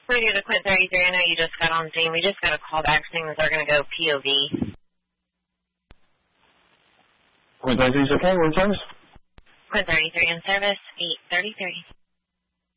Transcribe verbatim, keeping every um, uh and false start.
We do the Quint thirty-three. I know you just got on scene. We just got a call back saying that they're going to go P O V. Quint thirty-three is okay. We're in service. Quint thirty-three in service, eight thirty-three.